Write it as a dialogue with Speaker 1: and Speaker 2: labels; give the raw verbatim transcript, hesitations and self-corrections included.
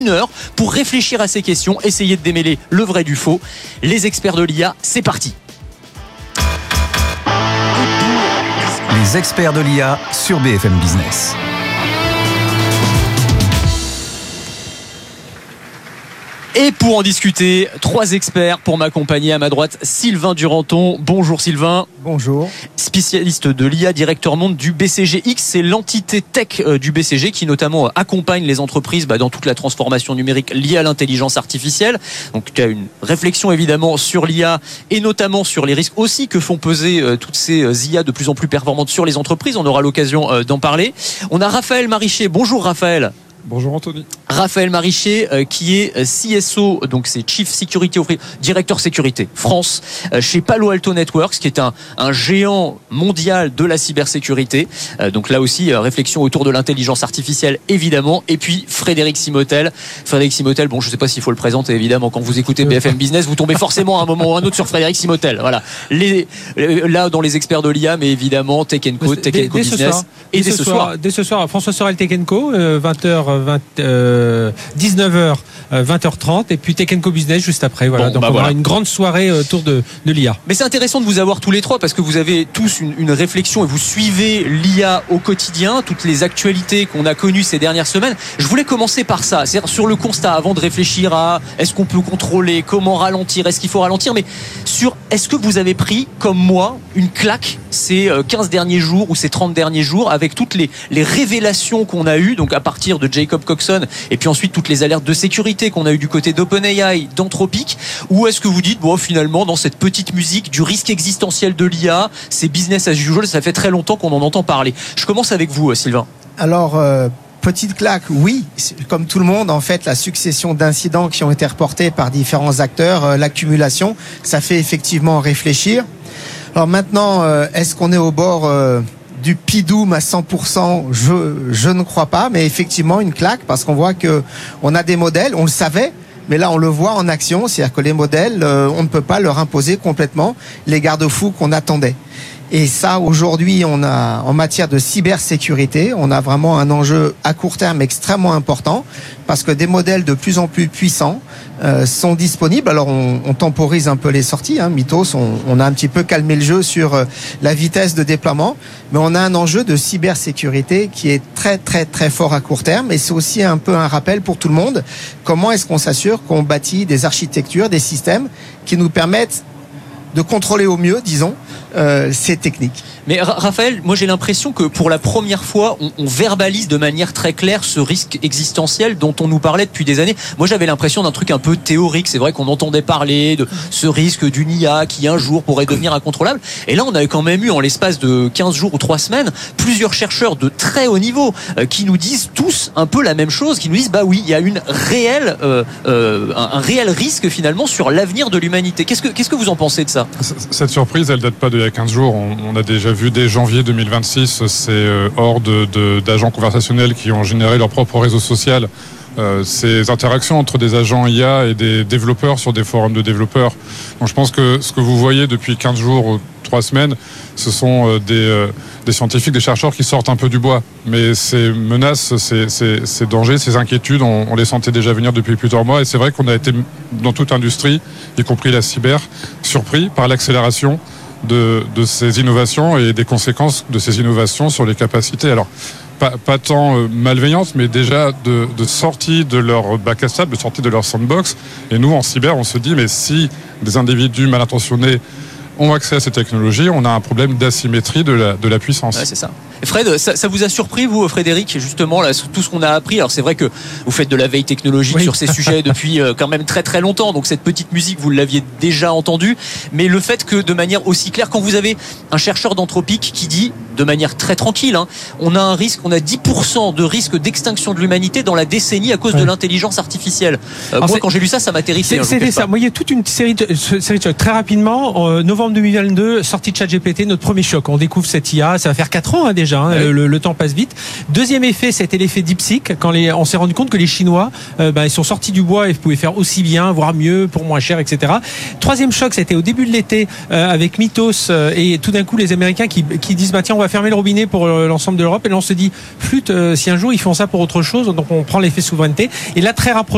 Speaker 1: Une heure pour réfléchir à ces questions, essayer de démêler le vrai du faux. Les experts de l'I A, c'est parti.
Speaker 2: Les experts de l'I A sur B F M Business.
Speaker 1: Et pour en discuter, trois experts pour m'accompagner. À ma droite, Sylvain Duranton. Bonjour Sylvain.
Speaker 3: Bonjour.
Speaker 1: Spécialiste de l'I A, directeur monde du B C G X. C'est l'entité tech du B C G qui notamment accompagne les entreprises dans toute la transformation numérique liée à l'intelligence artificielle. Donc tu as une réflexion évidemment sur l'I A et notamment sur les risques aussi que font peser toutes ces I A de plus en plus performantes sur les entreprises. On aura l'occasion d'en parler. On a Raphaël Marichet. Bonjour Raphaël.
Speaker 4: Bonjour Anthony.
Speaker 1: Raphaël Marichet euh, qui est euh, C S O, donc c'est Chief Security Officer, directeur sécurité France euh, chez Palo Alto Networks, qui est un, un géant mondial de la cybersécurité. Euh, donc là aussi, euh, réflexion autour de l'intelligence artificielle évidemment. Et puis Frédéric Simotel. Frédéric Simotel, bon je ne sais pas s'il faut le présenter évidemment, quand vous écoutez B F M Business, vous tombez forcément à un moment ou à un autre sur Frédéric Simotel. Voilà. Les, euh, là dans les experts de l'I A, mais évidemment Tech and Co, Tech and Co Business.
Speaker 3: Et dès ce soir, dès ce soir, François Sorel Tech and Co, euh, vingt heures vingt, euh, dix-neuf heures, vingt heures trente, et puis Tech and Co Business juste après. Voilà. Bon, donc bah on voilà. aura une grande soirée autour de, de l'I A.
Speaker 1: Mais c'est intéressant de vous avoir tous les trois parce que vous avez tous une, une réflexion et vous suivez l'I A au quotidien, toutes les actualités qu'on a connues ces dernières semaines. Je voulais commencer par ça, c'est-à-dire sur le constat, avant de réfléchir à est-ce qu'on peut contrôler, comment ralentir, est-ce qu'il faut ralentir, mais sur est-ce que vous avez pris, comme moi, une claque ces quinze derniers jours ou ces trente derniers jours avec toutes les, les révélations qu'on a eues, donc à partir de Jacob Coxon et puis ensuite toutes les alertes de sécurité qu'on a eues du côté d'OpenAI, d'Anthropic, ou est-ce que vous dites bon finalement dans cette petite musique du risque existentiel de l'I A, c'est business as usual, ça fait très longtemps qu'on en entend parler. Je commence avec vous Sylvain.
Speaker 3: Alors euh, petite claque, oui, comme tout le monde en fait, la succession d'incidents qui ont été reportés par différents acteurs, euh, l'accumulation, ça fait effectivement réfléchir. Alors maintenant, euh, est-ce qu'on est au bord euh, du P-Doom à cent pour cent? Je, je ne crois pas, mais effectivement une claque parce qu'on voit que on a des modèles, on le savait, mais là on le voit en action, c'est-à-dire que les modèles, euh, on ne peut pas leur imposer complètement les garde-fous qu'on attendait. Et ça, aujourd'hui, on a, en matière de cybersécurité, on a vraiment un enjeu à court terme extrêmement important parce que des modèles de plus en plus puissants euh, sont disponibles. Alors, on, on temporise un peu les sorties, hein, Mythos, on, on a un petit peu calmé le jeu sur euh, la vitesse de déploiement, mais on a un enjeu de cybersécurité qui est très, très, très fort à court terme et c'est aussi un peu un rappel pour tout le monde. Comment est-ce qu'on s'assure qu'on bâtit des architectures, des systèmes qui nous permettent de contrôler au mieux, disons, euh, ces techniques.
Speaker 1: Mais Raphaël, moi j'ai l'impression que pour la première fois, on, on verbalise de manière très claire ce risque existentiel dont on nous parlait depuis des années. Moi j'avais l'impression d'un truc un peu théorique. C'est vrai qu'on entendait parler de ce risque d'une I A qui un jour pourrait devenir incontrôlable. Et là on a quand même eu en l'espace de quinze jours ou trois semaines, plusieurs chercheurs de très haut niveau euh, qui nous disent tous un peu la même chose, qui nous disent bah oui, il y a une réelle, euh, euh, un, un réel risque finalement sur l'avenir de l'humanité. Qu'est-ce que, qu'est-ce que vous en pensez de ça?
Speaker 4: Cette surprise, elle date pas d'il y a quinze jours. On, on a déjà vu dès janvier deux mille vingt-six ces euh, hordes de, d'agents conversationnels qui ont généré leur propre réseau social. Euh, ces interactions entre des agents I A et des développeurs sur des forums de développeurs. Donc je pense que ce que vous voyez depuis quinze jours ou trois semaines, ce sont euh, des, euh, des scientifiques, des chercheurs qui sortent un peu du bois. Mais ces menaces, ces, ces, ces dangers, ces inquiétudes, on, on les sentait déjà venir depuis plusieurs mois. Et c'est vrai qu'on a été, dans toute industrie, y compris la cyber, surpris par l'accélération de, de ces innovations et des conséquences de ces innovations sur les capacités. Alors, pas, pas tant euh, malveillantes, mais déjà de, de sortie de leur bac à sable, de sortie de leur sandbox. Et nous, en cyber, on se dit, mais si des individus mal intentionnés ont accès à ces technologies, on a un problème d'asymétrie de la, de la puissance.
Speaker 1: Ouais, c'est ça. Fred, ça, ça vous a surpris, vous, Frédéric, justement, là, tout ce qu'on a appris? Alors, c'est vrai que vous faites de la veille technologique oui. sur ces sujets depuis euh, quand même très très longtemps, donc cette petite musique, vous l'aviez déjà entendue, mais le fait que de manière aussi claire, quand vous avez un chercheur d'Anthropic qui dit, de manière très tranquille, hein, on a un risque, on a dix pour cent de risque d'extinction de l'humanité dans la décennie à cause ouais. de l'intelligence artificielle. Euh, moi, quand j'ai lu ça, ça m'a terrifié.
Speaker 3: C'est, c'était ça. Moi, il y a toute une série de, série de chocs. Très rapidement, en novembre deux mille vingt-deux, sortie de ChatGPT, notre premier choc. On découvre cette I A, ça va faire quatre ans hein, déjà. Hein, ouais. le, le temps passe vite. Deuxième effet, c'était l'effet DeepSeek. Quand les, on s'est rendu compte que les Chinois, euh, ben, ils sont sortis du bois et pouvaient faire aussi bien, voire mieux, pour moins cher, et cetera. Troisième choc, c'était au début de l'été euh, avec Mythos euh, et tout d'un coup les Américains qui, qui disent bah tiens, on va fermer le robinet pour euh, l'ensemble de l'Europe. Et là, on se dit flûte, euh, si un jour ils font ça pour autre chose, donc on prend l'effet souveraineté. Et là, très rapproché.